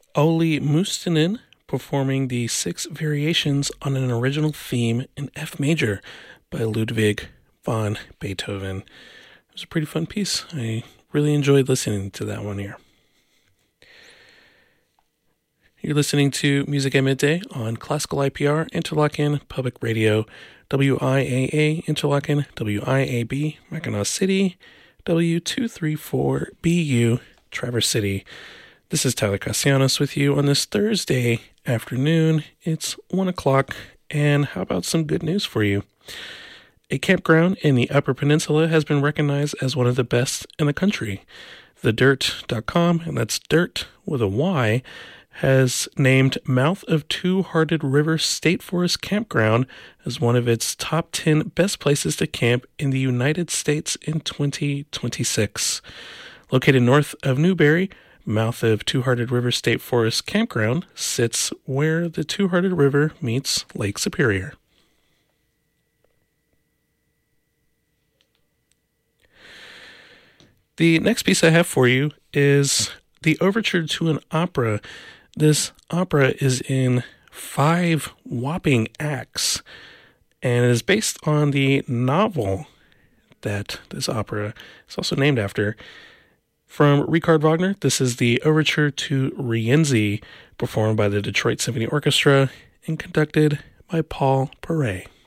Olli Mustinen performing the 6 variations on an original theme in F major by Ludwig van Beethoven. It was a pretty fun piece. I really enjoyed listening to that one here. You're listening to Music at Midday on Classical IPR, Interlochen Public Radio, WIAA Interlochen, WIAB Mackinac City, W234BU Traverse City. This is Tyler Castellanos with you on this Thursday afternoon. It's 1 o'clock, and how about some good news for you? A campground in the Upper Peninsula has been recognized as one of the best in the country. TheDirt.com, and that's dirt with a Y, has named Mouth of Two-Hearted River State Forest Campground as one of its top 10 best places to camp in the United States in 2026. Located north of Newberry, Mouth of Two-Hearted River State Forest Campground sits where the Two-Hearted River meets Lake Superior. The next piece I have for you is the overture to an opera. This opera is in 5 whopping acts, and it is based on the novel that this opera is also named after. From Richard Wagner, this is the overture to Rienzi, performed by the Detroit Symphony Orchestra and conducted by Paul Paray.